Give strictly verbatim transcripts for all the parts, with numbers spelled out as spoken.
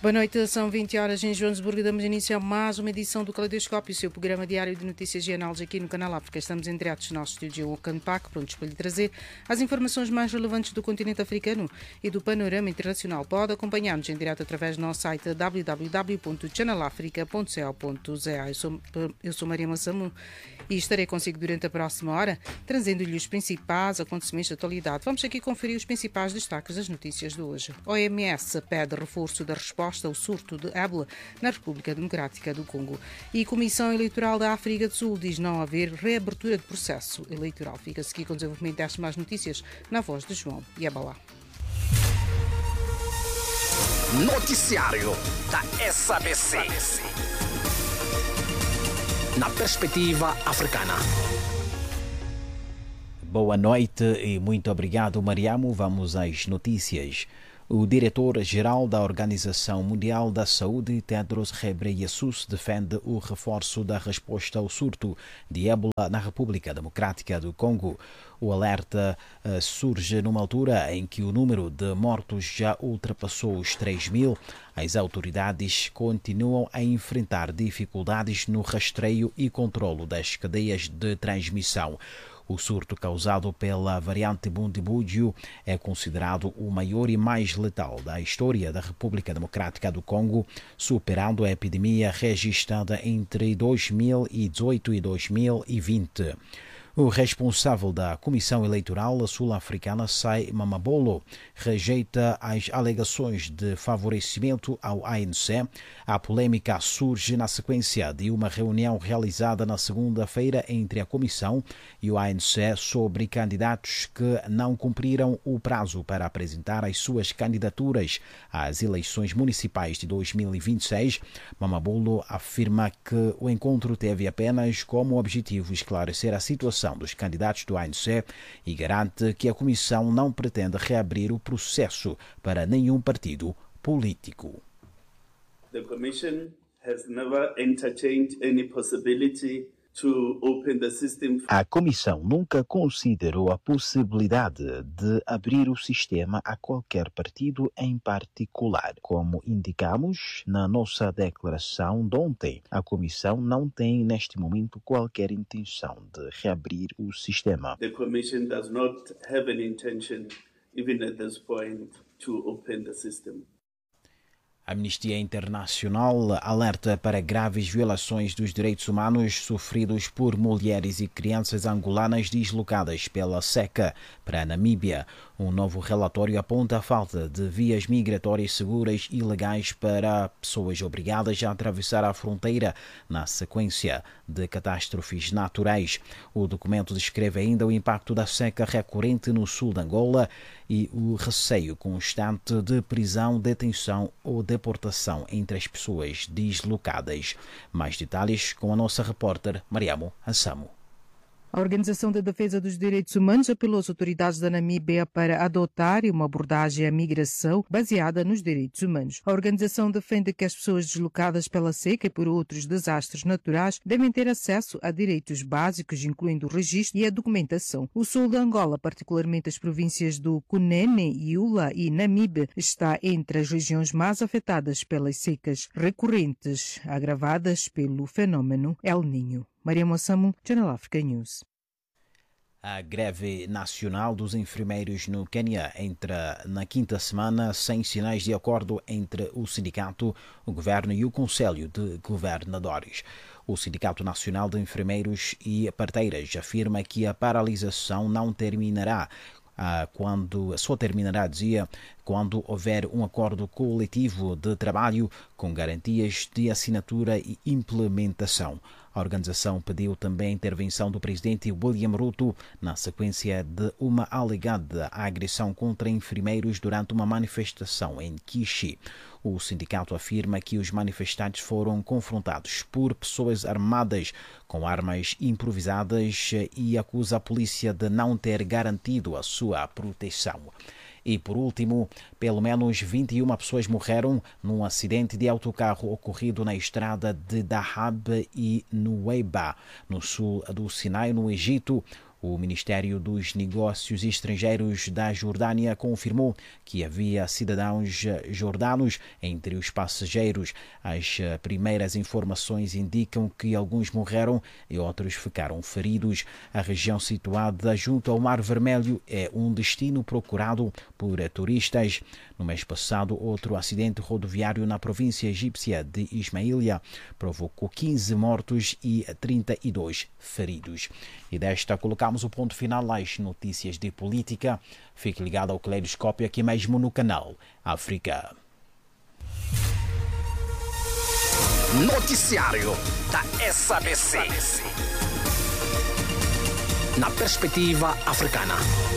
Boa noite, são vinte horas em Joanesburgo. Damos início a mais uma edição do Caleidoscópio, o seu programa diário de notícias e análises aqui no Canal África. Estamos em direto no nosso estúdio Auckland Park, prontos para lhe trazer as informações mais relevantes do continente africano e do panorama internacional. Pode acompanhar-nos em direto através do nosso site w w w ponto channel africa ponto co ponto z a. Eu sou, eu sou Maria Massamu e estarei consigo durante a próxima hora, trazendo-lhe os principais acontecimentos da atualidade. Vamos aqui conferir os principais destaques das notícias de hoje. O O M S pede reforço da resposta ao surto de ébola na República Democrática do Congo. E a Comissão Eleitoral da África do Sul diz não haver reabertura de processo eleitoral. Fica-se aqui com o desenvolvimento destas mais notícias na voz de João Yabalá. Noticiário da S A B C. Na perspectiva africana. Boa noite e muito obrigado, Mariamo. Vamos às notícias. O diretor-geral da Organização Mundial da Saúde, Tedros Ghebreyesus, defende o reforço da resposta ao surto de ébola na República Democrática do Congo. O alerta uh, surge numa altura em que o número de mortos já ultrapassou os três mil. As autoridades continuam a enfrentar dificuldades no rastreio e controlo das cadeias de transmissão. O surto causado pela variante Bundibugyo é considerado o maior e mais letal da história da República Democrática do Congo, superando a epidemia registrada entre dois mil e dezoito e dois mil e vinte. O responsável da Comissão Eleitoral sul-africana, Sai Mamabolo, rejeita as alegações de favorecimento ao A N C. A polêmica surge na sequência de uma reunião realizada na segunda-feira entre a Comissão e o A N C sobre candidatos que não cumpriram o prazo para apresentar as suas candidaturas às eleições municipais de dois mil e vinte e seis. Mamabolo afirma que o encontro teve apenas como objetivo esclarecer a situação dos candidatos do A N C e garante que a Comissão não pretende reabrir o processo para nenhum partido político. The Commission has never entertained any possibility to open the system. A Comissão nunca considerou a possibilidade de abrir o sistema a qualquer partido em particular. Como indicamos na nossa declaração de ontem, a Comissão não tem neste momento qualquer intenção de reabrir o sistema. The Commission does not have an intention, even at this point, to open the system. A Amnistia Internacional alerta para graves violações dos direitos humanos sofridos por mulheres e crianças angolanas deslocadas pela seca para a Namíbia. Um novo relatório aponta a falta de vias migratórias seguras e legais para pessoas obrigadas a atravessar a fronteira na sequência de catástrofes naturais. O documento descreve ainda o impacto da seca recorrente no sul de Angola e o receio constante de prisão, detenção ou deportação entre as pessoas deslocadas. Mais detalhes com a nossa repórter Mariamo Assamo. A Organização de Defesa dos Direitos Humanos apelou às autoridades da Namíbia para adotarem uma abordagem à migração baseada nos direitos humanos. A organização defende que as pessoas deslocadas pela seca e por outros desastres naturais devem ter acesso a direitos básicos, incluindo o registro e a documentação. O sul de Angola, particularmente as províncias do Cunene, Iula e Namibe, está entre as regiões mais afetadas pelas secas recorrentes, agravadas pelo fenômeno El Niño. Maria Moçamo, Channel Africa News. A greve nacional dos enfermeiros no Quênia entra na quinta semana sem sinais de acordo entre o sindicato, o governo e o Conselho de Governadores. O Sindicato Nacional de Enfermeiros e Parteiras afirma que a paralisação não terminará Ah, quando só terminará, dizia, quando houver um acordo coletivo de trabalho com garantias de assinatura e implementação. A organização pediu também a intervenção do presidente William Ruto na sequência de uma alegada agressão contra enfermeiros durante uma manifestação em Kishi. O sindicato afirma que os manifestantes foram confrontados por pessoas armadas com armas improvisadas e acusa a polícia de não ter garantido a sua proteção. E, por último, pelo menos vinte e uma pessoas morreram num acidente de autocarro ocorrido na estrada de Dahab e Nuweiba, no sul do Sinai, no Egito. O Ministério dos Negócios Estrangeiros da Jordânia confirmou que havia cidadãos jordanos entre os passageiros. As primeiras informações indicam que alguns morreram e outros ficaram feridos. A região situada junto ao Mar Vermelho é um destino procurado por turistas. No mês passado, outro acidente rodoviário na província egípcia de Ismaília provocou quinze mortos e trinta e dois feridos. E desta colocamos o ponto final às notícias de política. Fique ligado ao Caleidoscópio aqui mesmo no canal África. Noticiário da S A B C. Na perspectiva africana.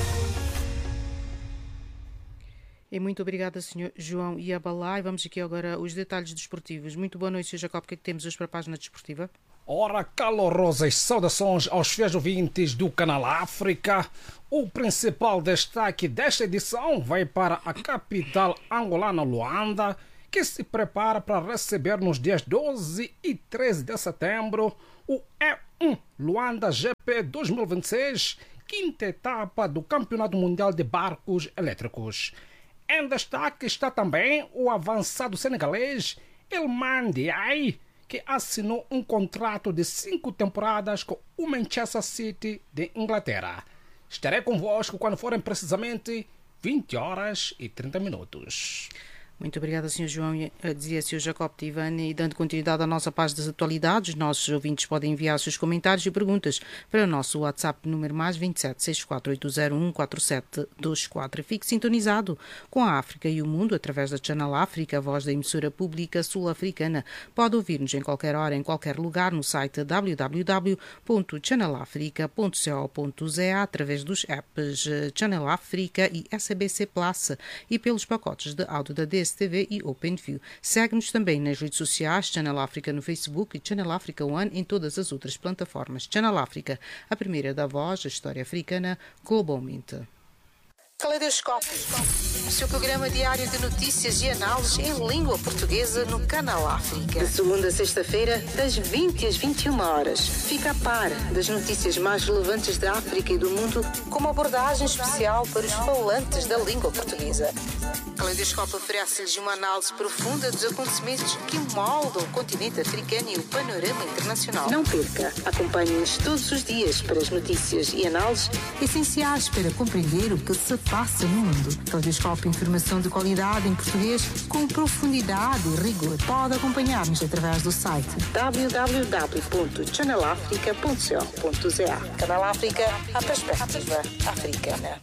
E muito obrigada, senhor João Iabalá. E vamos aqui agora os detalhes desportivos. Muito boa noite, senhor Jacob. O que é que temos hoje para a página desportiva? Ora, calorosas saudações aos fiéis ouvintes do canal África. O principal destaque desta edição vai para a capital angolana, Luanda, que se prepara para receber nos dias doze e treze de setembro o E um Luanda G P dois mil e vinte e seis, quinta etapa do Campeonato Mundial de Barcos Elétricos. Em destaque está também o avançado senegalês Iliman Ndiaye, que assinou um contrato de cinco temporadas com o Manchester City de Inglaterra. Estarei convosco quando forem precisamente vinte horas e trinta minutos. Muito obrigada, senhor João. Dizia senhor Jacob Tivani, e dando continuidade à nossa página das atualidades, nossos ouvintes podem enviar seus comentários e perguntas para o nosso WhatsApp número mais vinte e sete, sessenta e quatro, oito zero um, quatro sete dois quatro. Fique sintonizado com a África e o Mundo através da Channel África, a voz da emissora pública sul-africana. Pode ouvir-nos em qualquer hora, em qualquer lugar, no site w w w ponto channel africa ponto co ponto z a, através dos apps Channel África e S A B C Plus e pelos pacotes de áudio da D S T V e OpenView. Segue-nos também nas redes sociais, Channel África no Facebook e Channel África One em todas as outras plataformas. Channel África, a primeira da voz, a história africana, globalmente. Caleidoscópio, o seu programa diário de notícias e análises em língua portuguesa no Canal África. De segunda a sexta-feira, das vinte às vinte e uma horas. Fica a par das notícias mais relevantes da África e do mundo, com uma abordagem especial para os falantes da língua portuguesa. Caleidoscópio oferece-lhes uma análise profunda dos acontecimentos que moldam o continente africano e o panorama internacional. Não perca, acompanhe-nos todos os dias para as notícias e análises essenciais para compreender o que se passa no mundo. Caleidoscópio, informação de qualidade em português com profundidade e rigor. Pode acompanhar-nos através do site w w w ponto channel africa ponto co ponto z a. Canal África, a perspectiva africana.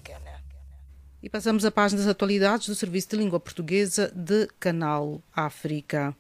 E passamos à página das atualidades do Serviço de Língua Portuguesa de Canal África.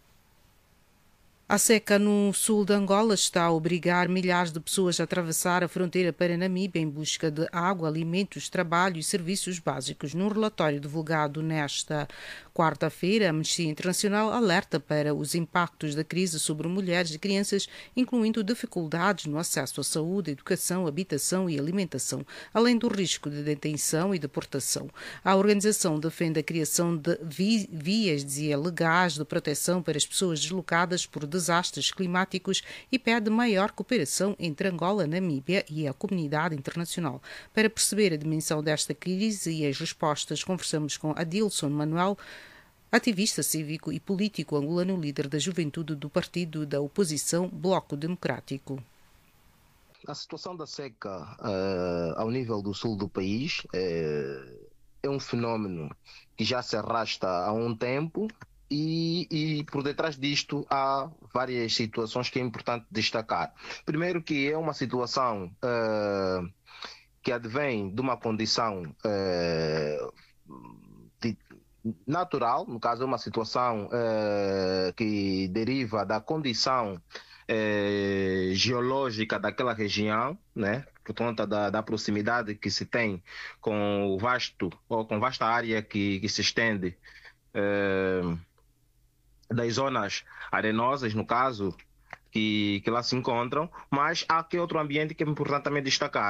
A seca no sul de Angola está a obrigar milhares de pessoas a atravessar a fronteira para Namíbia em busca de água, alimentos, trabalho e serviços básicos. Num relatório divulgado nesta quarta-feira, a Amnistia Internacional alerta para os impactos da crise sobre mulheres e crianças, incluindo dificuldades no acesso à saúde, educação, habitação e alimentação, além do risco de detenção e deportação. A organização defende a criação de vi- vias, dizia, legais de proteção para as pessoas deslocadas por desastres climáticos e pede maior cooperação entre Angola, Namíbia e a comunidade internacional. Para perceber a dimensão desta crise e as respostas, conversamos com Adilson Manuel, ativista cívico e político angolano, líder da juventude do partido da oposição Bloco Democrático. A situação da seca uh, ao nível do sul do país uh, é um fenómeno que já se arrasta há um tempo. E, e por detrás disto há várias situações que é importante destacar. Primeiro, que é uma situação uh, que advém de uma condição uh, de, natural, no caso é uma situação uh, que deriva da condição uh, geológica daquela região, né? Por conta da, da proximidade que se tem com o vasto, ou com vasta área que, que se estende uh, das zonas arenosas, no caso, que, que lá se encontram, mas há aqui outro ambiente que é importante também destacar.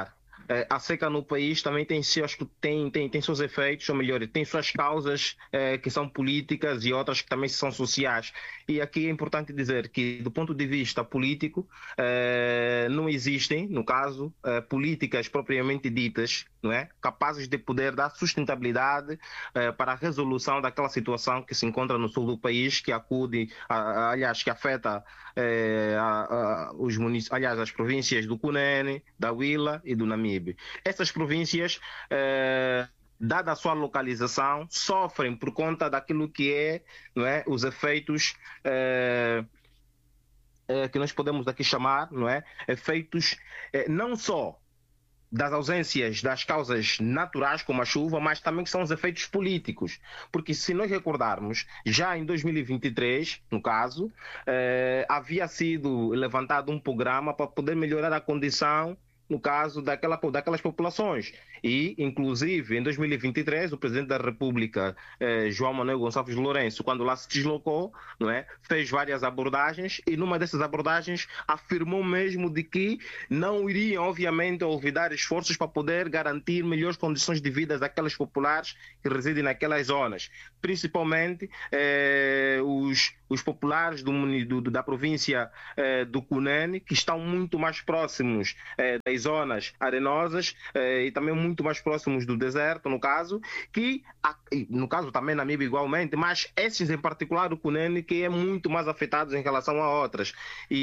eh, a seca no país também tem seus, tem, tem, tem seus efeitos, ou melhor, tem suas causas eh, que são políticas e outras que também são sociais. E aqui é importante dizer que, do ponto de vista político, eh, não existem, no caso, eh, políticas propriamente ditas, não é, capazes de poder dar sustentabilidade eh, para a resolução daquela situação que se encontra no sul do país, que acude, a, a, aliás, que afeta eh, a, a, os municípios, aliás, as províncias do Cunene, da Huila e do Namibe. Essas províncias, eh, dada a sua localização, sofrem por conta daquilo que é, não é, os efeitos eh, eh, que nós podemos aqui chamar, não é, efeitos eh, não só das ausências das causas naturais como a chuva, mas também que são os efeitos políticos. Porque se nós recordarmos, já em dois mil e vinte e três, no caso, eh, havia sido levantado um programa para poder melhorar a condição, no caso, daquela, daquelas populações. E, inclusive, em dois mil e vinte e três, o Presidente da República, eh, João Manuel Gonçalves Lourenço, quando lá se deslocou, não é, fez várias abordagens e, numa dessas abordagens, afirmou mesmo de que não iriam, obviamente, olvidar esforços para poder garantir melhores condições de vida daquelas populares que residem naquelas zonas. Principalmente eh, os, os populares do, do, da província eh, do Cunene, que estão muito mais próximos eh, das zonas arenosas eh, e também muito mais próximos do deserto, no caso, que, no caso também Namibe igualmente, mas esses em particular, o Cunene, que é muito mais afetados em relação a outras.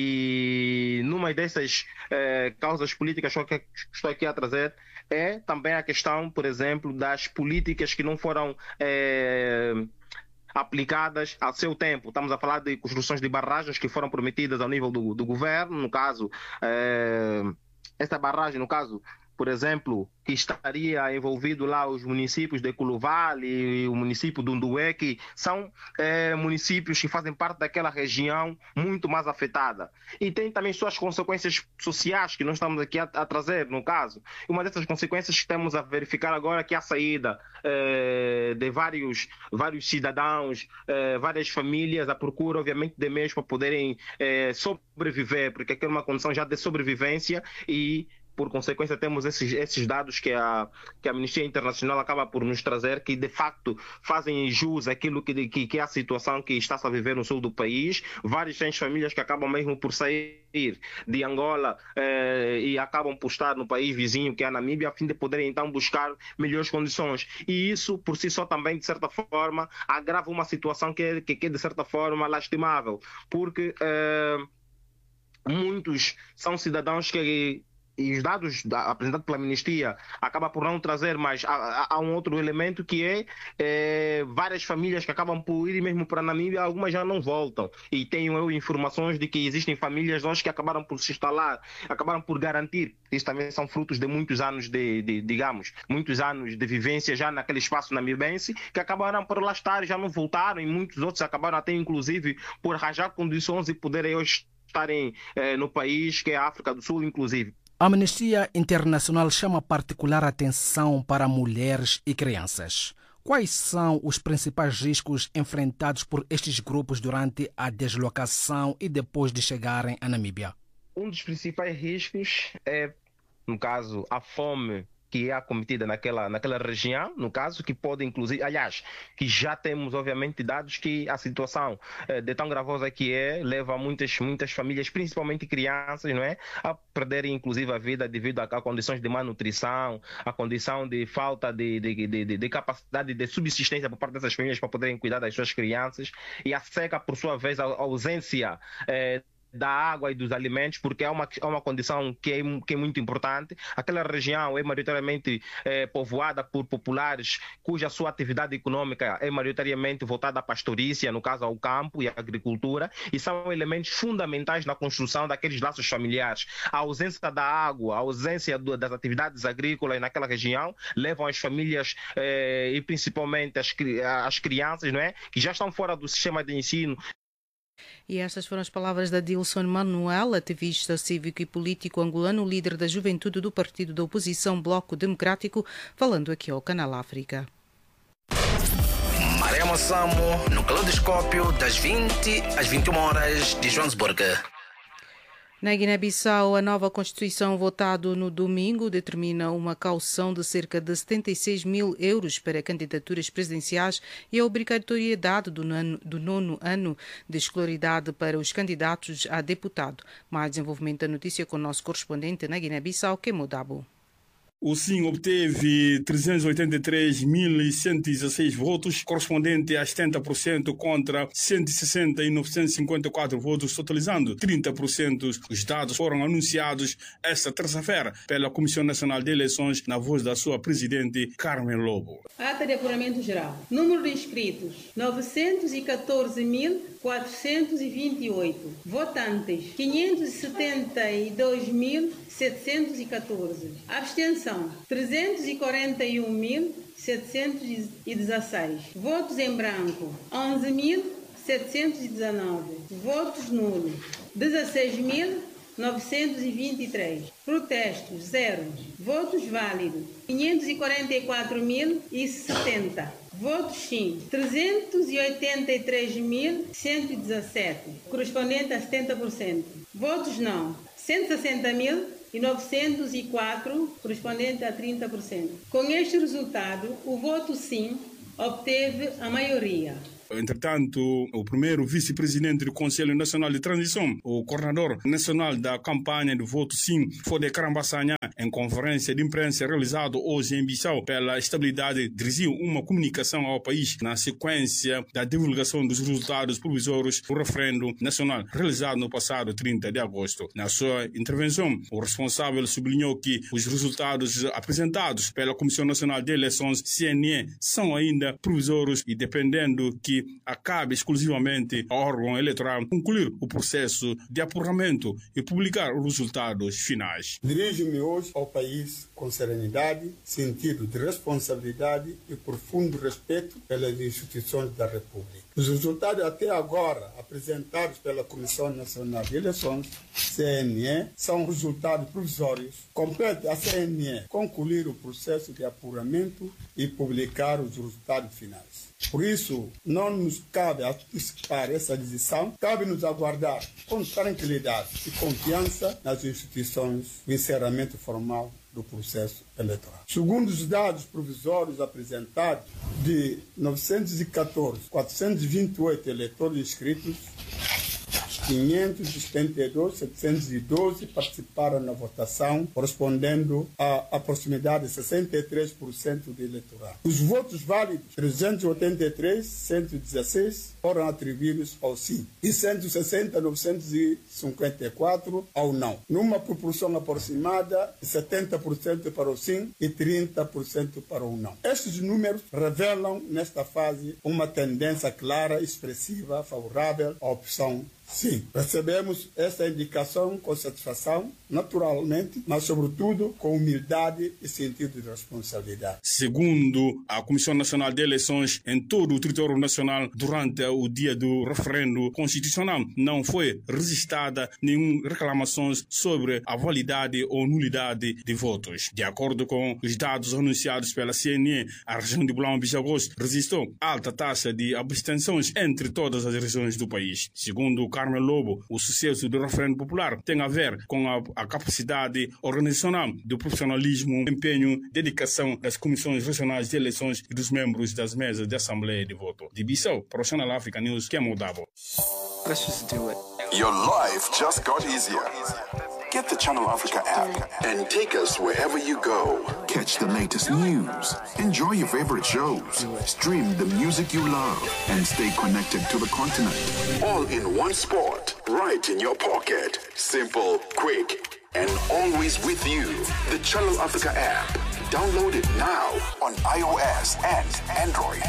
E numa dessas eh, causas políticas que estou aqui a trazer é também a questão, por exemplo, das políticas que não foram eh, aplicadas ao seu tempo. Estamos a falar de construções de barragens que foram prometidas ao nível do, do governo, no caso, eh, essa barragem, no caso, por exemplo, que estaria envolvido lá os municípios de Culuval e o município de Undué, que são é, municípios que fazem parte daquela região muito mais afetada. E tem também suas consequências sociais que nós estamos aqui a, a trazer, no caso. Uma dessas consequências que temos a verificar agora é que a saída é, de vários, vários cidadãos, é, várias famílias à procura, obviamente, de meios para poderem é, sobreviver, porque aqui é uma condição já de sobrevivência e por consequência, temos esses, esses dados que a, que a Amnistia Internacional acaba por nos trazer, que de facto fazem jus àquilo que, que, que é a situação que está-se a viver no sul do país. Várias têm famílias que acabam mesmo por sair de Angola eh, e acabam por estar no país vizinho, que é a Namíbia, a fim de poderem então buscar melhores condições. E isso, por si só, também, de certa forma, agrava uma situação que é, que é de certa forma, lastimável. Porque eh, muitos são cidadãos que... E os dados apresentados pela Amnistia acabam por não trazer, mas há, há um outro elemento que é, é várias famílias que acabam por ir mesmo para a Namíbia, algumas já não voltam. E tenho eu informações de que existem famílias hoje que acabaram por se instalar, acabaram por garantir. Isso também são frutos de muitos anos de, de digamos, muitos anos de vivência já naquele espaço namibense, que acabaram por lá estar e já não voltaram, e muitos outros acabaram até, inclusive, por arranjar condições e poderem hoje estarem eh, no país, que é a África do Sul, inclusive. A Amnistia Internacional chama particular atenção para mulheres e crianças. Quais são os principais riscos enfrentados por estes grupos durante a deslocação e depois de chegarem à Namíbia? Um dos principais riscos é, no caso, a fome que é acometida naquela, naquela região, no caso, que pode inclusive, aliás, que já temos obviamente dados que a situação eh, de tão gravosa que é, leva muitas, muitas famílias, principalmente crianças, não é, a perderem inclusive a vida devido a, a condições de malnutrição, a condição de falta de, de, de, de, de capacidade de subsistência por parte dessas famílias para poderem cuidar das suas crianças, e a seca, por sua vez, a, a ausência eh, da água e dos alimentos, porque é uma, é uma condição que é, que é muito importante. Aquela região é maioritariamente é, povoada por populares cuja sua atividade econômica é maioritariamente voltada à pastorícia, no caso ao campo e à agricultura, e são elementos fundamentais na construção daqueles laços familiares. A ausência da água, a ausência do, das atividades agrícolas naquela região levam as famílias é, e principalmente as, as crianças, não é, que já estão fora do sistema de ensino. E estas foram as palavras da Dilson Manuel, ativista cívico e político angolano, líder da juventude do partido da oposição Bloco Democrático, falando aqui ao Canal África. Maremo Samo, no Caleidoscópio, das vinte às vinte e uma horas de Joanesburgo. Na Guiné-Bissau, a nova Constituição votada no domingo determina uma caução de cerca de setenta e seis mil euros para candidaturas presidenciais e a obrigatoriedade do nono, do nono ano de escolaridade para os candidatos a deputado. Mais desenvolvimento da notícia com o nosso correspondente na Guiné-Bissau, Kemo Dabo. O Sim obteve trezentos e oitenta e três mil cento e dezesseis votos, correspondente a setenta por cento contra cento e sessenta mil novecentos e cinquenta e quatro votos, totalizando trinta por cento. Os dados foram anunciados esta terça-feira pela Comissão Nacional de Eleições na voz da sua presidente, Carmen Lobo. Ata de apuramento geral. Número de inscritos, novecentos e catorze mil quatrocentos e vinte e oito. Votantes, quinhentos e setenta e dois mil setecentos e catorze. Abstenção, trezentos e quarenta e um mil setecentos e dezesseis. Votos em branco, onze mil setecentos e dezenove. Votos nulos, dezesseis mil novecentos e vinte e três. Protestos, zero. Votos válidos, quinhentos e quarenta e quatro mil e setenta. Votos sim, trezentos e oitenta e três mil cento e dezessete, correspondente a setenta por cento. Votos não, cento e sessenta mil e novecentos e quatro, correspondente a trinta por cento. Com este resultado, o voto sim obteve a maioria. Entretanto, o primeiro vice-presidente do Conselho Nacional de Transição, o coordenador nacional da campanha de voto Sim, Fode Karambasanha, em conferência de imprensa realizada hoje em Bissau pela estabilidade, dirigiu uma comunicação ao país na sequência da divulgação dos resultados provisórios do referendo nacional realizado no passado trinta de agosto. Na sua intervenção, o responsável sublinhou que os resultados apresentados pela Comissão Nacional de Eleições, C N E, são ainda provisórios e dependendo que acabe exclusivamente ao órgão eleitoral concluir o processo de apuramento e publicar os resultados finais. Dirijo-me hoje ao país com serenidade, sentido de responsabilidade e profundo respeito pelas instituições da República. Os resultados até agora apresentados pela Comissão Nacional de Eleições, C N E, são resultados provisórios. Compete à C N E concluir o processo de apuramento e publicar os resultados finais. Por isso, não nos cabe antecipar essa decisão, cabe-nos aguardar com tranquilidade e confiança nas instituições o encerramento formal do processo eleitoral. Segundo os dados provisórios apresentados, de novecentos e catorze mil quatrocentos e vinte e oito eleitores inscritos, quinhentos e setenta e dois mil setecentos e doze participaram na votação, correspondendo a aproximadamente sessenta e três por cento do eleitorado. Os votos válidos, trezentos e oitenta e três mil cento e dezesseis, foram atribuídos ao sim e cento e sessenta mil novecentos e cinquenta e quatro ao não, numa proporção aproximada de setenta por cento para o sim e trinta por cento para o não. Estes números revelam, nesta fase, uma tendência clara e expressiva favorável à opção sim. Recebemos essa indicação com satisfação, naturalmente, mas sobretudo com humildade e sentido de responsabilidade. Segundo a Comissão Nacional de Eleições, em todo o território nacional, durante o dia do referendo constitucional, não foi registrada nenhuma reclamação sobre a validade ou nulidade de votos. De acordo com os dados anunciados pela C N E, a região de Belém-Bijagos registrou alta taxa de abstenções entre todas as regiões do país. Segundo o Carmen Lobo, o sucesso do referendo popular tem a ver com a, a capacidade organizacional, do profissionalismo, empenho, dedicação das comissões regionais de eleições e dos membros das mesas de assembleia de voto. De Bissau, para o Channel Africa News, Kemo Dabo. Let's just do it. Your life just got easier. Get the Channel Africa app and take us wherever you go. Catch the latest news, enjoy your favorite shows, stream the music you love, and stay connected to the continent. All in one spot, right in your pocket. Simple, quick, and always with you. The Channel Africa app. Download it now on iOS and Android.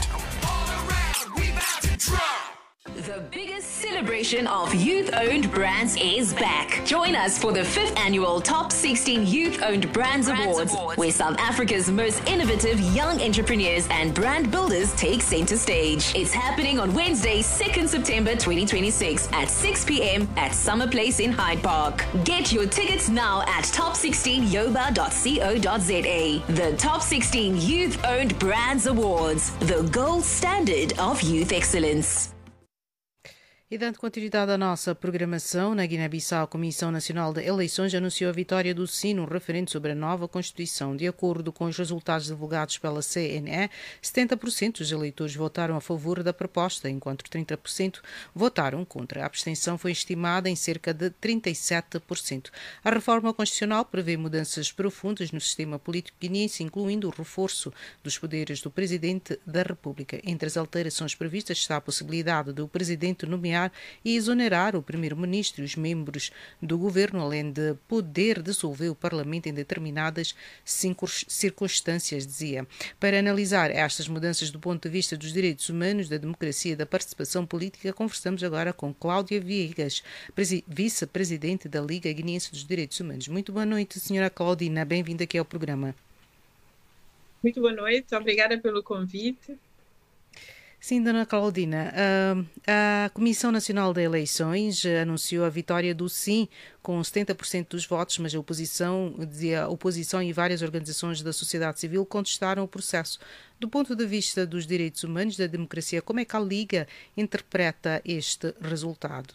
The biggest celebration of youth-owned brands is back. Join us for the fifth annual Top sixteen Youth-Owned Brands, brands Awards, Awards, where South Africa's most innovative young entrepreneurs and brand builders take center stage. It's happening on Wednesday, second September twenty twenty-six at six p.m. at Summer Place in Hyde Park. Get your tickets now at top sixteen yoba dot co dot za. The Top sixteen Youth-Owned Brands Awards, the gold standard of youth excellence. E dando continuidade à nossa programação, na Guiné-Bissau, a Comissão Nacional de Eleições anunciou a vitória do sim no referendo sobre a nova Constituição. De acordo com os resultados divulgados pela C N E, setenta por cento dos eleitores votaram a favor da proposta, enquanto trinta por cento votaram contra. A abstenção foi estimada em cerca de trinta e sete por cento. A reforma constitucional prevê mudanças profundas no sistema político guineense, incluindo o reforço dos poderes do Presidente da República. Entre as alterações previstas está a possibilidade do Presidente nomear e exonerar o primeiro-ministro e os membros do governo, além de poder dissolver o Parlamento em determinadas circunstâncias, dizia. Para analisar estas mudanças do ponto de vista dos direitos humanos, da democracia e da participação política, conversamos agora com Cláudia Viegas, vice-presidente da Liga Guineense dos Direitos Humanos. Muito boa noite, senhora Claudina. Bem-vinda aqui ao programa. Muito boa noite. Obrigada pelo convite. Sim, dona Claudina, a Comissão Nacional de Eleições anunciou a vitória do sim com setenta por cento dos votos, mas a oposição, a oposição e várias organizações da sociedade civil contestaram o processo. Do ponto de vista dos direitos humanos, da democracia, como é que a Liga interpreta este resultado?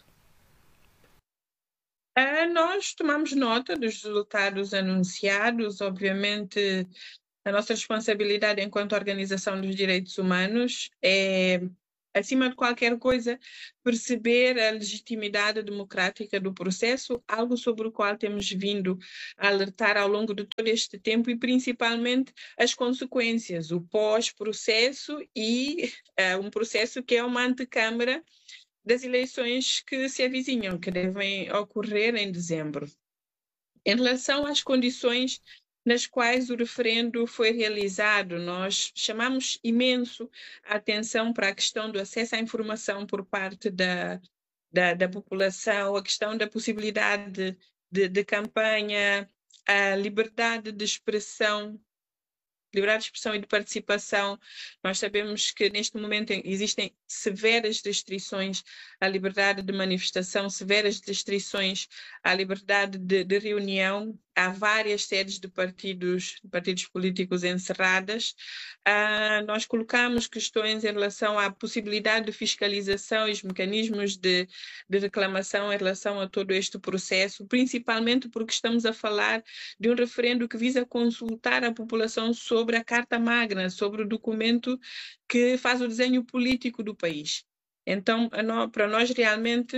Uh, nós tomamos nota dos resultados anunciados, obviamente. A nossa responsabilidade enquanto Organização dos Direitos Humanos é, acima de qualquer coisa, perceber a legitimidade democrática do processo, algo sobre o qual temos vindo a alertar ao longo de todo este tempo e principalmente as consequências, o pós-processo e uh, um processo que é uma antecâmara das eleições que se avizinham, que devem ocorrer em dezembro. Em relação às condições nas quais o referendo foi realizado, nós chamamos imenso a atenção para a questão do acesso à informação por parte da, da, da população, a questão da possibilidade de, de campanha, a liberdade de expressão, liberdade de expressão e de participação. Nós sabemos que neste momento existem severas restrições à liberdade de manifestação, severas restrições à liberdade de, de reunião. Há várias sedes de partidos, partidos políticos encerradas. Ah, nós colocamos questões em relação à possibilidade de fiscalização e os mecanismos de, de reclamação em relação a todo este processo, principalmente porque estamos a falar de um referendo que visa consultar a população sobre a Carta Magna, sobre o documento que faz o desenho político do país. Então, para nós realmente,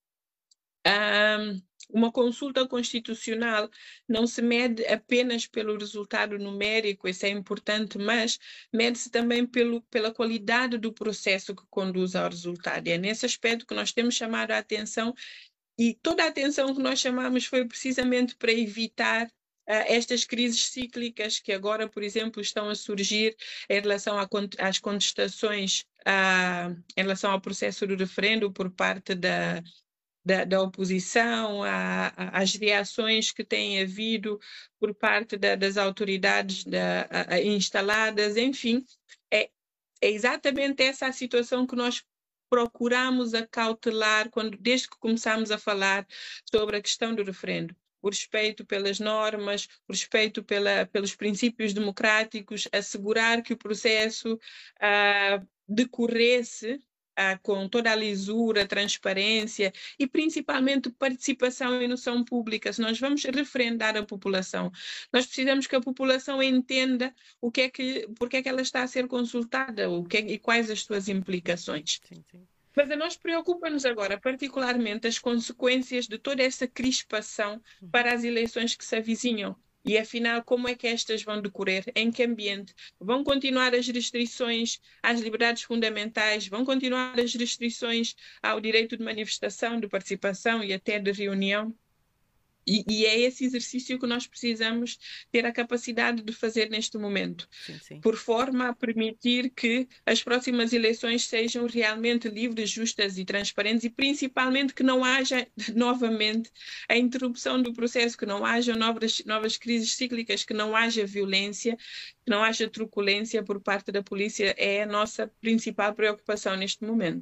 um, uma consulta constitucional não se mede apenas pelo resultado numérico, isso é importante, mas mede-se também pelo, pela qualidade do processo que conduz ao resultado. E é nesse aspecto que nós temos chamado a atenção, e toda a atenção que nós chamamos foi precisamente para evitar Uh, estas crises cíclicas que agora, por exemplo, estão a surgir em relação a, às contestações uh, em relação ao processo do referendo por parte da, da, da oposição, a, a, as reações que têm havido por parte da, das autoridades da, a, a instaladas, enfim, é, é exatamente essa a situação que nós procuramos acautelar quando, desde que começamos a falar sobre a questão do referendo. O respeito pelas normas, o respeito pela, pelos princípios democráticos, assegurar que o processo uh, decorresse uh, com toda a lisura, transparência e principalmente participação e noção pública. Se nós vamos referendar a população, nós precisamos que a população entenda o que é que, porque é que ela está a ser consultada, o que é, e quais as suas implicações. Sim, sim. Mas a nós preocupa-nos agora, particularmente, as consequências de toda essa crispação para as eleições que se avizinham. E, afinal, como é que estas vão decorrer? Em que ambiente? Vão continuar as restrições às liberdades fundamentais? Vão continuar as restrições ao direito de manifestação, de participação e até de reunião? E, e é esse exercício que nós precisamos ter a capacidade de fazer neste momento, sim, sim. por forma a permitir que as próximas eleições sejam realmente livres, justas e transparentes e principalmente que não haja novamente a interrupção do processo, que não haja novas, novas crises cíclicas, que não haja violência, que não haja truculência por parte da polícia. É a nossa principal preocupação neste momento.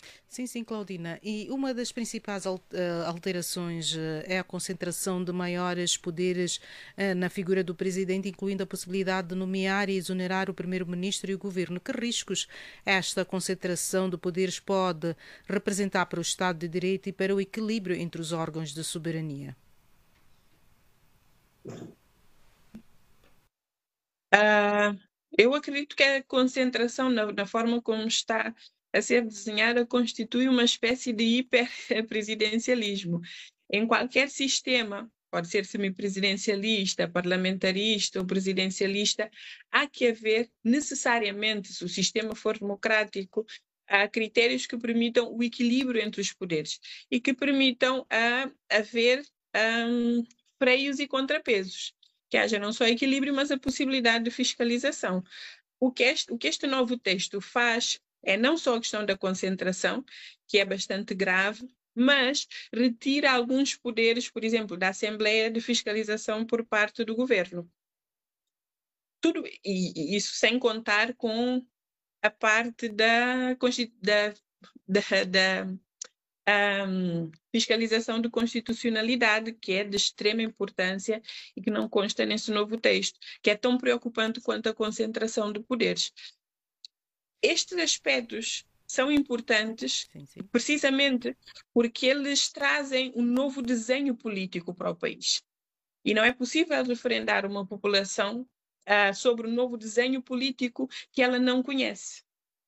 Sim, sim, Claudina. E uma das principais alterações é a concentração de maiores poderes na figura do presidente, incluindo a possibilidade de nomear e exonerar o primeiro-ministro e o governo. Que riscos esta concentração de poderes pode representar para o Estado de Direito e para o equilíbrio entre os órgãos de soberania? Uh, eu acredito que a concentração na, na forma como está a ser desenhada constitui uma espécie de hiperpresidencialismo. Em qualquer sistema, pode ser semipresidencialista, parlamentarista ou presidencialista, há que haver necessariamente, se o sistema for democrático, há critérios que permitam o equilíbrio entre os poderes e que permitam uh, haver um, freios e contrapesos, que haja não só equilíbrio, mas a possibilidade de fiscalização. O que este, o que este novo texto faz é não só a questão da concentração, que é bastante grave, mas retira alguns poderes, por exemplo, da Assembleia de Fiscalização por parte do governo. Tudo, e, e isso sem contar com a parte da, da, da, da um, fiscalização de constitucionalidade, que é de extrema importância e que não consta nesse novo texto, que é tão preocupante quanto a concentração de poderes. Estes aspectos são importantes sim, sim. precisamente porque eles trazem um novo desenho político para o país. E não é possível referendar uma população uh, sobre um novo desenho político que ela não conhece,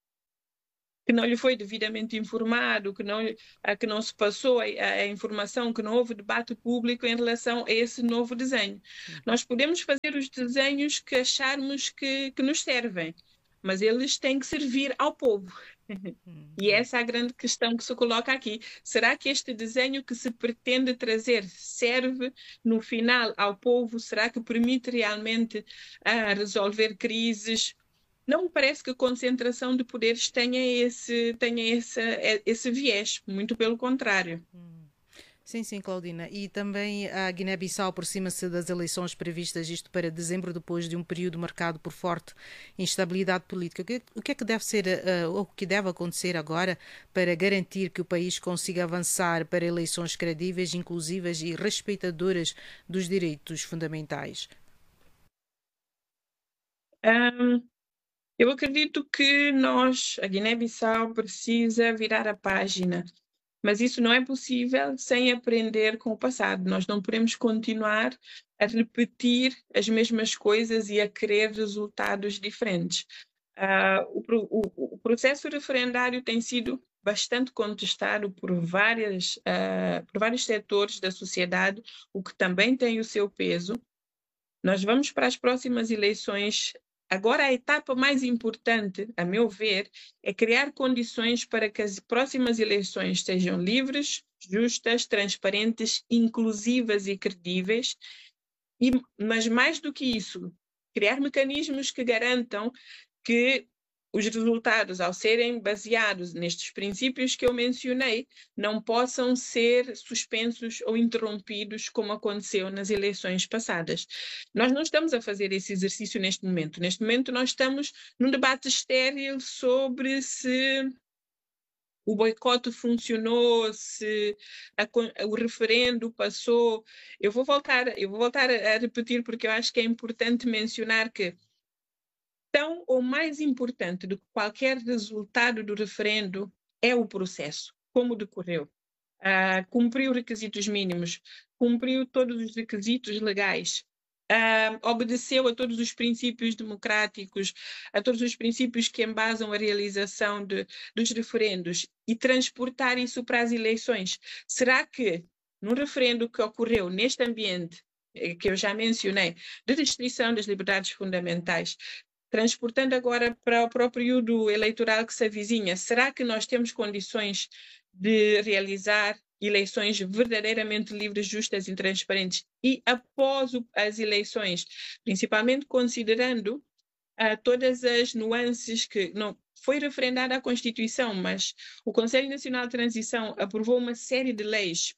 que não lhe foi devidamente informado, que não, uh, que não se passou a, a informação, que não houve debate público em relação a esse novo desenho. Sim. Nós podemos fazer os desenhos que acharmos que, que nos servem, mas eles têm que servir ao povo. Hum, e essa é a grande questão que se coloca aqui. Será que este desenho que se pretende trazer serve, no final, ao povo? Será que permite realmente uh, resolver crises? Não me parece que a concentração de poderes tenha esse, tenha esse, esse viés, muito pelo contrário. Hum. Sim, sim, Claudina. E também a Guiné-Bissau aproxima-se das eleições previstas, isto para dezembro, depois de um período marcado por forte instabilidade política. O que é que deve ser, ou o que deve acontecer agora para garantir que o país consiga avançar para eleições credíveis, inclusivas e respeitadoras dos direitos fundamentais? Um, eu acredito que nós, a Guiné-Bissau, precisa virar a página. Mas isso não é possível sem aprender com o passado. Nós não podemos continuar a repetir as mesmas coisas e a querer resultados diferentes. Uh, o, o, o processo referendário tem sido bastante contestado por, várias, uh, por vários setores da sociedade, o que também tem o seu peso. Nós vamos para as próximas eleições. Agora, a etapa mais importante, a meu ver, é criar condições para que as próximas eleições sejam livres, justas, transparentes, inclusivas e credíveis. E, mas, mais do que isso, criar mecanismos que garantam que os resultados, ao serem baseados nestes princípios que eu mencionei, não possam ser suspensos ou interrompidos, como aconteceu nas eleições passadas. Nós não estamos a fazer esse exercício neste momento. Neste momento nós estamos num debate estéril sobre se o boicote funcionou, se a, o referendo passou. Eu vou voltar, eu vou voltar a repetir, porque eu acho que é importante mencionar que tão ou mais importante do que qualquer resultado do referendo é o processo, como decorreu. Uh, cumpriu requisitos mínimos, cumpriu todos os requisitos legais, uh, obedeceu a todos os princípios democráticos, a todos os princípios que embasam a realização de, dos referendos e transportar isso para as eleições. Será que, num referendo que ocorreu neste ambiente, que eu já mencionei, de restrição das liberdades fundamentais, transportando agora para, para o período eleitoral que se avizinha, será que nós temos condições de realizar eleições verdadeiramente livres, justas e transparentes? E após o, as eleições, principalmente considerando uh, todas as nuances que não foi referendada a Constituição, mas o Conselho Nacional de Transição aprovou uma série de leis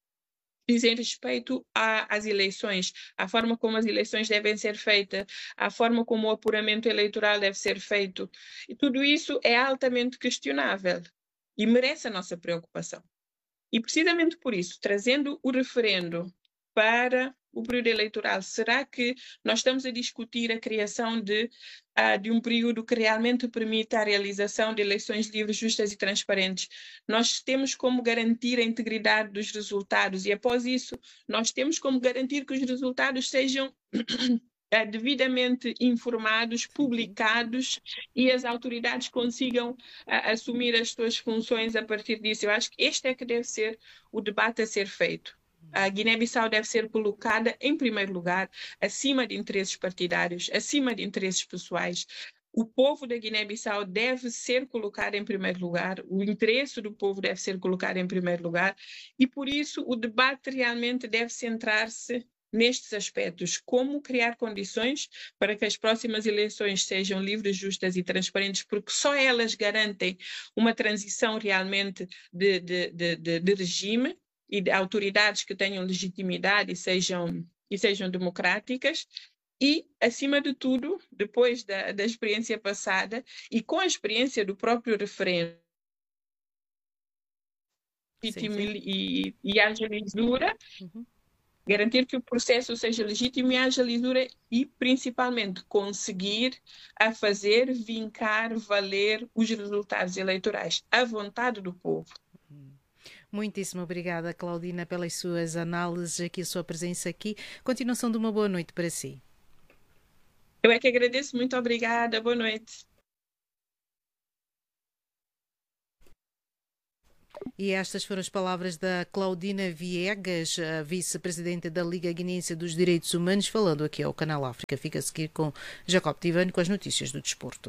dizem respeito às eleições, à forma como as eleições devem ser feitas, à forma como o apuramento eleitoral deve ser feito. E tudo isso é altamente questionável. e merece a nossa preocupação. E precisamente por isso, trazendo o referendo para o período eleitoral, será que nós estamos a discutir a criação de, uh, de um período que realmente permita a realização de eleições livres, justas e transparentes? Nós temos como garantir a integridade dos resultados e, após isso, nós temos como garantir que os resultados sejam devidamente informados, publicados e as autoridades consigam uh, assumir as suas funções a partir disso. Eu acho que este é que deve ser o debate a ser feito. A Guiné-Bissau deve ser colocada em primeiro lugar, acima de interesses partidários, acima de interesses pessoais. O povo da Guiné-Bissau deve ser colocado em primeiro lugar, o interesse do povo deve ser colocado em primeiro lugar e, por isso, o debate realmente deve centrar-se nestes aspectos, como criar condições para que as próximas eleições sejam livres, justas e transparentes, porque só elas garantem uma transição realmente de, de, de, de, de regime e de autoridades que tenham legitimidade e sejam, e sejam democráticas. E, acima de tudo, depois da, da experiência passada e com a experiência do próprio referendo, sim, sim. E, e haja lisura, uhum. Garantir que o processo seja legítimo e haja lisura e, principalmente, conseguir a fazer vincar, valer os resultados eleitorais, a vontade do povo. Muitíssimo obrigada, Claudina, pelas suas análises, aqui a sua presença aqui. Continuação de uma boa noite para si. Eu é que agradeço, muito obrigada, boa noite. E estas foram as palavras da Claudina Viegas, a vice-presidente da Liga Guinense dos Direitos Humanos, falando aqui ao Canal África. Fica a seguir com Jacob Tivani com as notícias do desporto.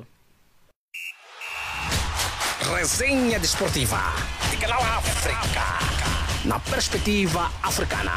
Resenha desportiva de Canal África, na perspectiva africana.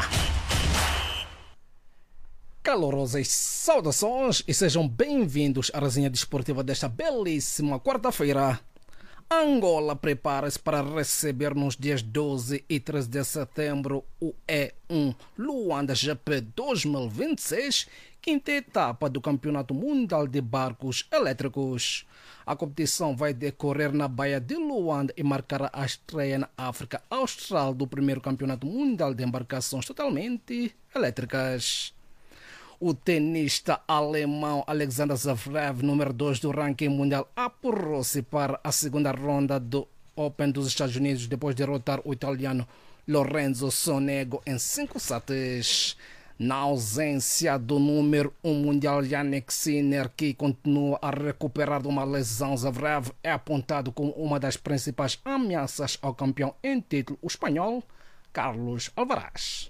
Calorosas saudações e sejam bem-vindos à resenha desportiva desta belíssima quarta-feira. Angola prepara-se para receber nos dias doze e treze de setembro o E um Luanda G P dois mil e vinte e seis, quinta etapa do Campeonato Mundial de Barcos Elétricos. A competição vai decorrer na Baía de Luanda e marcará a estreia na África Austral do primeiro Campeonato Mundial de Embarcações totalmente elétricas. O tenista alemão Alexander Zverev, número dois do ranking mundial, apurou-se para a segunda ronda do Open dos Estados Unidos depois de derrotar o italiano Lorenzo Sonego em cinco sets. Na ausência do número um mundial Jannik Sinner, que continua a recuperar de uma lesão, Zverev é apontado como uma das principais ameaças ao campeão em título, o espanhol Carlos Alcaraz.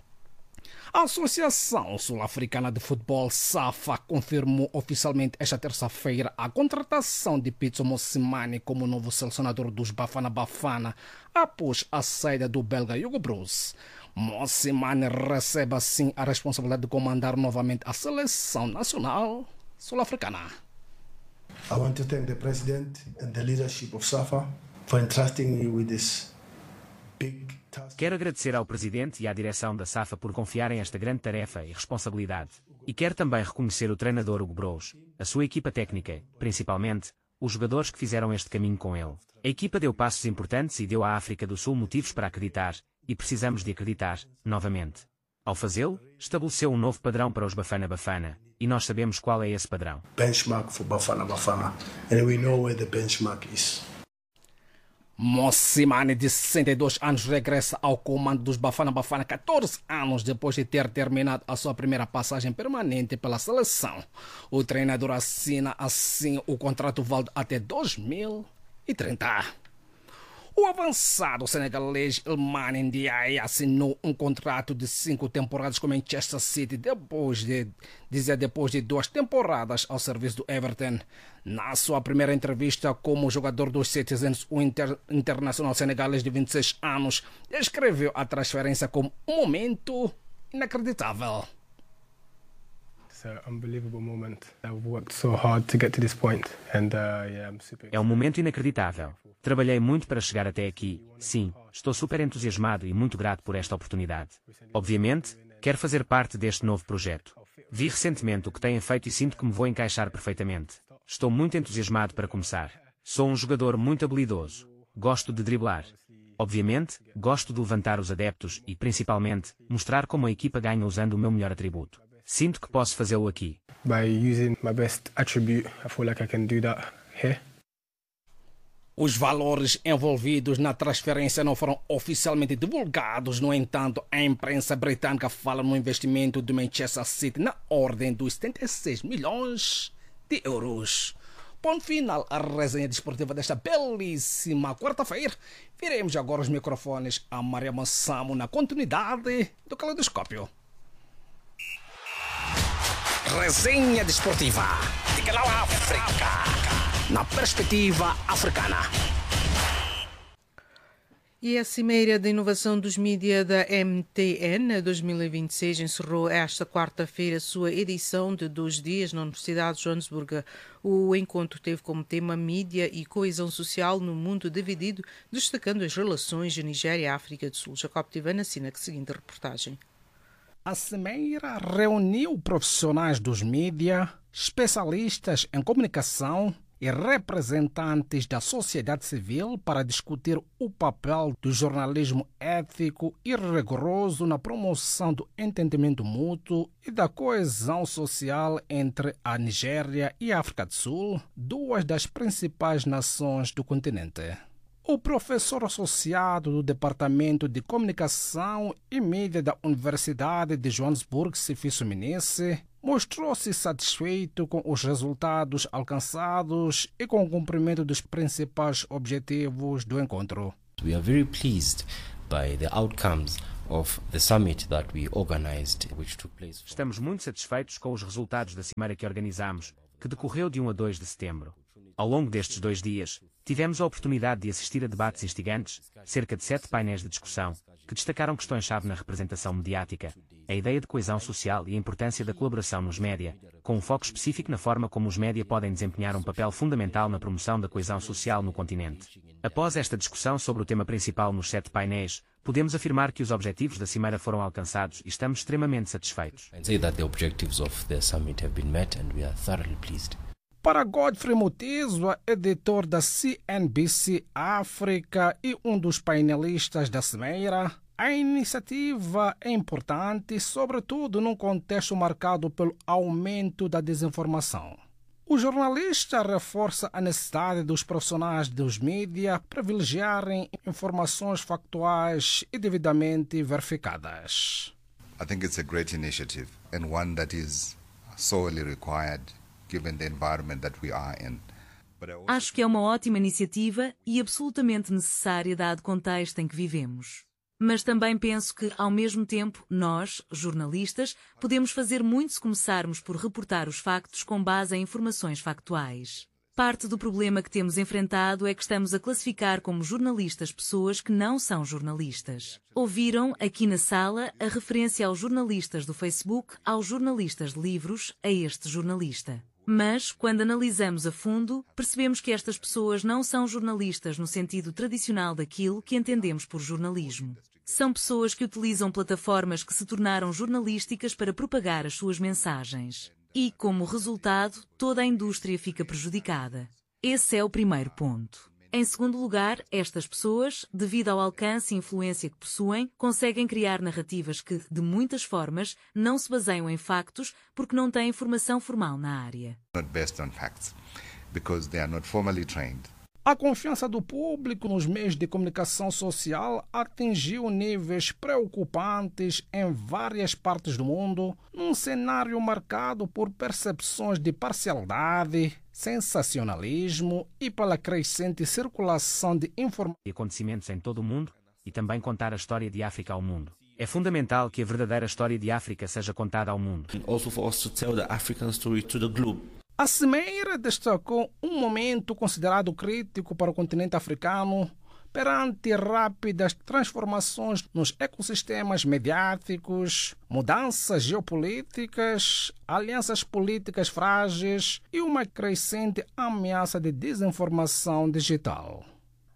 A Associação Sul-Africana de Futebol, SAFA, confirmou oficialmente esta terça-feira a contratação de Pitso Mosimane como novo selecionador dos Bafana Bafana após a saída do belga Hugo Broos. Mosimane recebe assim a responsabilidade de comandar novamente a seleção nacional sul-africana. I want to thank the President and the leadership of SAFA for entrusting me with this big task. Quero agradecer ao Presidente e à direção da SAFA por confiarem esta grande tarefa e responsabilidade. E quero também reconhecer o treinador Hugo Broos, a sua equipa técnica, principalmente os jogadores que fizeram este caminho com ele. A equipa deu passos importantes e deu à África do Sul motivos para acreditar, e precisamos de acreditar, novamente. Ao fazê-lo, estabeleceu um novo padrão para os Bafana Bafana, e nós sabemos qual é esse padrão. Benchmark for Bafana Bafana, and we know where the benchmark is. Mosimane, de sessenta e dois anos, regressa ao comando dos Bafana Bafana catorze anos depois de ter terminado a sua primeira passagem permanente pela seleção. O treinador assina assim o contrato válido até dois mil e trinta. O avançado senegalês Iliman Ndiaye assinou um contrato de cinco temporadas com Manchester City depois de, dizer, depois de duas temporadas ao serviço do Everton. Na sua primeira entrevista como jogador dos Citizens, o inter, internacional senegalês de vinte e seis anos descreveu a transferência como um momento inacreditável. É um momento inacreditável. Trabalhei muito para chegar até aqui. Sim, estou super entusiasmado e muito grato por esta oportunidade. Obviamente, quero fazer parte deste novo projeto. Vi recentemente o que têm feito e sinto que me vou encaixar perfeitamente. Estou muito entusiasmado para começar. Sou um jogador muito habilidoso. gosto de driblar. Obviamente, gosto de levantar os adeptos e, principalmente, mostrar como a equipa ganha usando o meu melhor atributo. Sinto que posso fazê-lo aqui. By using my best attribute, I feel like I can do that here. Os valores envolvidos na transferência não foram oficialmente divulgados. No entanto, a imprensa britânica fala no investimento do Manchester City na ordem dos setenta e seis milhões de euros. Ponto final à resenha desportiva desta belíssima quarta-feira. Viremos agora os microfones a Maria Massamo na continuidade do Caleidoscópio. Resenha desportiva de Canal África, na perspectiva africana. E a Cimeira de Inovação dos Mídia da M T N dois mil e vinte e seis encerrou esta quarta-feira a sua edição de dois dias na Universidade de Joanesburgo. O encontro teve como tema mídia e coesão social no mundo dividido, destacando as relações de Nigéria e África do Sul. Jacob Tivana assina a seguinte reportagem. A Cimeira reuniu profissionais dos mídia, especialistas em comunicação e representantes da sociedade civil para discutir o papel do jornalismo ético e rigoroso na promoção do entendimento mútuo e da coesão social entre a Nigéria e a África do Sul, duas das principais nações do continente. O professor associado do Departamento de Comunicação e Mídia da Universidade de Joanesburgo, Sifiso Menesse, mostrou-se satisfeito com os resultados alcançados e com o cumprimento dos principais objetivos do encontro. We are very pleased by the outcomes of the summit that we organized, which took place. Estamos muito satisfeitos com os resultados da cimeira que organizamos, que decorreu de um a dois de setembro. Ao longo destes dois dias, tivemos a oportunidade de assistir a debates instigantes, cerca de sete painéis de discussão, que destacaram questões-chave na representação mediática, a ideia de coesão social e a importância da colaboração nos média, com um foco específico na forma como os média podem desempenhar um papel fundamental na promoção da coesão social no continente. Após esta discussão sobre o tema principal nos sete painéis, podemos afirmar que os objetivos da cimeira foram alcançados e estamos extremamente satisfeitos. Para Godfrey Mutizwa, editor da C N B C África e um dos painelistas da cimeira, a iniciativa é importante, sobretudo num contexto marcado pelo aumento da desinformação. O jornalista reforça a necessidade dos profissionais dos mídia privilegiarem informações factuais e devidamente verificadas. I think it's a great initiative and one that is sorely required given the environment that we are in. Acho que é uma ótima iniciativa e absolutamente necessária dado o contexto em que vivemos. Mas também penso que, ao mesmo tempo, nós, jornalistas, podemos fazer muito se começarmos por reportar os factos com base em informações factuais. Parte do problema que temos enfrentado é que estamos a classificar como jornalistas pessoas que não são jornalistas. Ouviram, aqui na sala, a referência aos jornalistas do Facebook, aos jornalistas de livros, a este jornalista. Mas, quando analisamos a fundo, percebemos que estas pessoas não são jornalistas no sentido tradicional daquilo que entendemos por jornalismo. São pessoas que utilizam plataformas que se tornaram jornalísticas para propagar as suas mensagens. E, como resultado, toda a indústria fica prejudicada. Esse é o primeiro ponto. Em segundo lugar, estas pessoas, devido ao alcance e influência que possuem, conseguem criar narrativas que, de muitas formas, não se baseiam em factos porque não têm formação formal na área. Not based on facts, because they are not formally trained. A confiança do público nos meios de comunicação social atingiu níveis preocupantes em várias partes do mundo, num cenário marcado por percepções de parcialidade, sensacionalismo e pela crescente circulação de informações e acontecimentos em todo o mundo e também contar a história de África ao mundo. É fundamental que a verdadeira história de África seja contada ao mundo. Also for us to tell the African story to the globe. A cimeira destacou um momento considerado crítico para o continente africano perante rápidas transformações nos ecossistemas mediáticos, mudanças geopolíticas, alianças políticas frágeis e uma crescente ameaça de desinformação digital.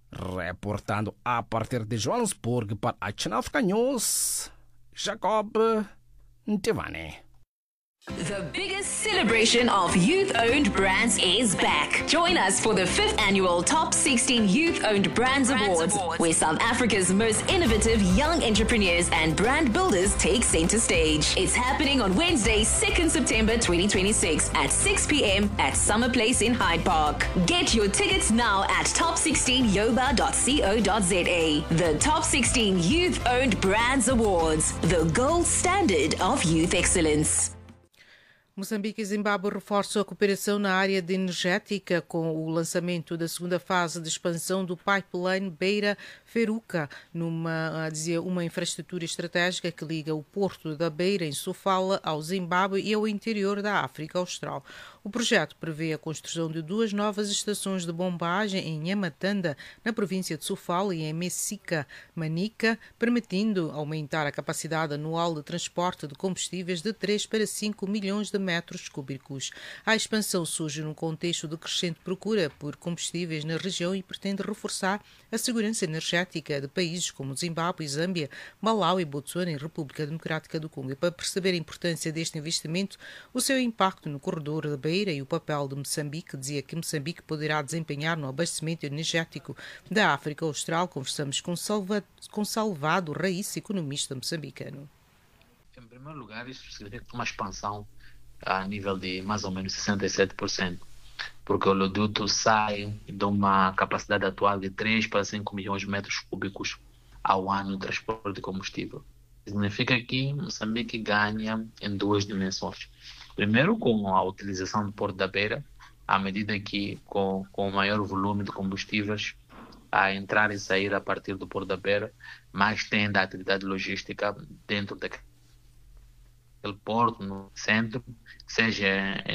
Reportando a partir de Joanesburgo para a Channel Africa News, Jacob Ntivani. The biggest celebration of youth-owned brands is back. Join us for the fifth annual Top sixteen Youth-Owned Brands, brands Awards, Awards, where South Africa's most innovative young entrepreneurs and brand builders take center stage. It's happening on Wednesday, second September twenty twenty-six at six p.m. at Summer Place in Hyde Park. Get your tickets now at top sixteen yoba dot co dot za. The Top sixteen Youth-Owned Brands Awards, the gold standard of youth excellence. Moçambique e Zimbábue reforçam a cooperação na área de energética com o lançamento da segunda fase de expansão do pipeline Beira-Feruca, numa dizia, uma infraestrutura estratégica que liga o porto da Beira, em Sofala, ao Zimbábue e ao interior da África Austral. O projeto prevê a construção de duas novas estações de bombagem em Nhamatanda, na província de Sofala, e em Messica, Manica, permitindo aumentar a capacidade anual de transporte de combustíveis de três para cinco milhões de metros cúbicos. A expansão surge num contexto de crescente procura por combustíveis na região e pretende reforçar a segurança energética de países como Zimbábue, Zâmbia, Malawi, Botsuana e República Democrática do Congo. E para perceber a importância deste investimento, o seu impacto no corredor da Beira e o papel de Moçambique, dizia que Moçambique poderá desempenhar no abastecimento energético da África Austral, conversamos com, Salva, com Salvado Raíssa, economista moçambicano. Em primeiro lugar, isso significa uma expansão a nível de mais ou menos sessenta e sete por cento, porque o oleoduto sai de uma capacidade atual de três para cinco milhões de metros cúbicos ao ano de transporte de combustível. Significa que Moçambique ganha em duas dimensões. Primeiro, com a utilização do Porto da Beira, à medida que com, com o maior volume de combustíveis a entrar e sair a partir do Porto da Beira, mais tende a atividade logística dentro daquele porto, no centro, seja